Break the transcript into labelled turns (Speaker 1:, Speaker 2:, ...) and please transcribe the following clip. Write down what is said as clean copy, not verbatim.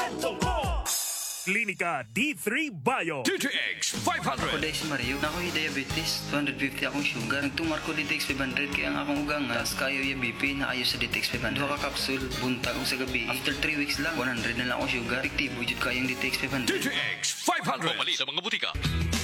Speaker 1: Klinika D3 Bio.
Speaker 2: DTX
Speaker 3: Ako
Speaker 2: 500.
Speaker 3: dahil si Mario, nako'y diabetes, 250 akong sugar. Nagtumar ko DTX 500 kaya ang akong ugang nga, kayo yung BP na ayos sa DTX 500. Duha ka kapsul, buntag ko sa gabi. After 3 weeks lang, 100 na lang akong sugar. Efektibo jud kayong DTX 500.
Speaker 2: DTX 500.
Speaker 4: Pamali sa mga butika.